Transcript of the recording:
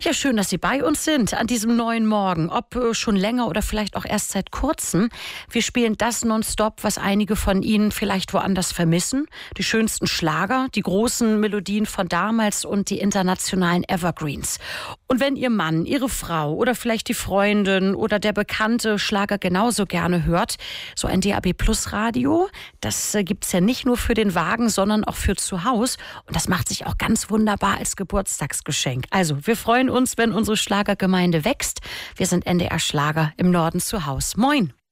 Ja, schön, dass Sie bei uns sind an diesem neuen Morgen. Ob schon länger oder vielleicht auch erst seit kurzem. Wir spielen das nonstop, was einige von Ihnen vielleicht woanders vermissen. Die schönsten Schlager, die großen Melodien von damals und die internationalen Evergreens. Und wenn Ihr Mann, Ihre Frau oder vielleicht die Freundin oder der Bekannte Schlager genauso gerne hört, so ein DAB Plus Radio, das gibt's ja nicht nur für den Wagen, sondern auch für zu Hause. Und das macht sich auch ganz wunderbar als Geburtstagsgeschenk. Also, wir freuen uns, wenn unsere Schlagergemeinde wächst. Wir sind NDR Schlager im Norden zu Haus. Moin!